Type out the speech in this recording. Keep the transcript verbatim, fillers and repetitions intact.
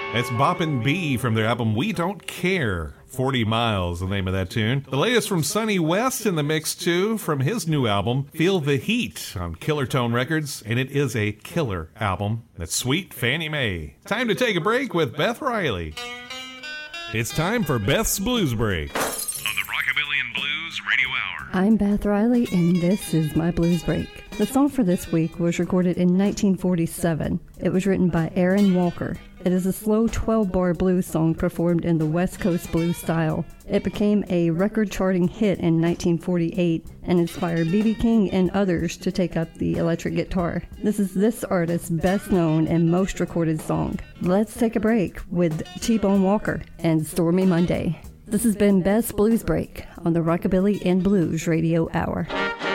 That's Boppin' B from their album We Don't Care. forty miles, the name of that tune. The latest from Sonny West in the mix, too, from his new album, Feel the Heat, on Killer Tone Records, and it is a killer album. That's Sweet Fannie Mae. Time to take a break with Beth Riley. It's time for Beth's Blues Break. On the Rockabilly and Blues Radio Hour. I'm Beth Riley, and this is my Blues Break. The song for this week was recorded in nineteen forty-seven. It was written by Aaron Walker. It is a slow twelve-bar blues song performed in the West Coast blues style. It became a record-charting hit in nineteen forty-eight and inspired B B King and others to take up the electric guitar. This is this artist's best-known and most recorded song. Let's take a break with T-Bone Walker and Stormy Monday. This has been Beth's Blues Break on the Rockabilly and Blues Radio Hour.